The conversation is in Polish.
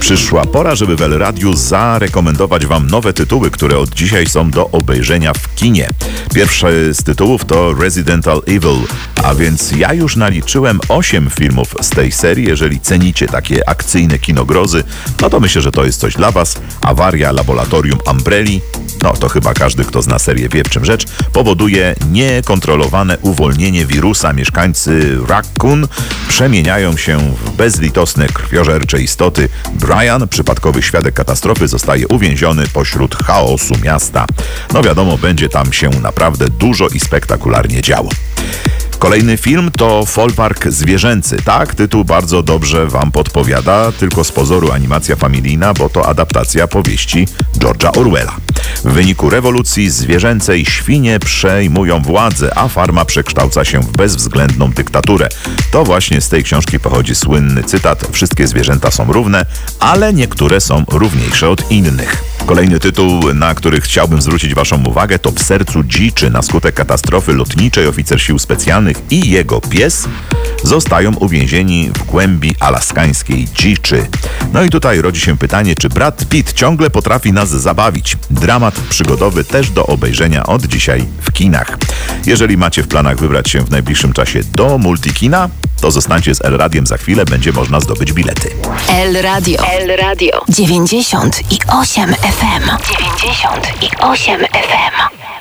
Przyszła pora, żeby w El Radiu zarekomendować Wam nowe tytuły, które od dzisiaj są do obejrzenia w kinie. Pierwszy z tytułów to Resident Evil, a więc ja już naliczyłem 8 filmów z tej serii. Jeżeli cenicie takie akcyjne kinogrozy, no to myślę, że to jest coś dla Was. Awaria Laboratorium Umbrelli, no to chyba każdy, kto zna serię, wie, w czym rzecz, powoduje niekontrolowane uwolnienie wirusa. Mieszkańcy Raccoon przemieniają się w bezlitosne, krwiożercze istoty. Brian, przypadkowy świadek katastrofy, zostaje uwięziony pośród chaosu miasta. No wiadomo, będzie tam się naprawdę dużo i spektakularnie działo. Kolejny film to Folwark Zwierzęcy. Tak, tytuł bardzo dobrze Wam podpowiada, tylko z pozoru animacja familijna, bo to adaptacja powieści George'a Orwella. W wyniku rewolucji zwierzęcej świnie przejmują władzę, a farma przekształca się w bezwzględną dyktaturę. To właśnie z tej książki pochodzi słynny cytat: wszystkie zwierzęta są równe, ale niektóre są równiejsze od innych. Kolejny tytuł, na który chciałbym zwrócić Waszą uwagę, to W sercu dziczy. Na skutek katastrofy lotniczej oficer sił specjalnych i jego pies zostają uwięzieni w głębi alaskańskiej dziczy. No i tutaj rodzi się pytanie, czy Brad Pitt ciągle potrafi nas zabawić? Dramat przygodowy też do obejrzenia od dzisiaj w kinach. Jeżeli macie w planach wybrać się w najbliższym czasie do Multikina, to zostańcie z El Radiem, za chwilę będzie można zdobyć bilety. El Radio 98 FM. 98 FM.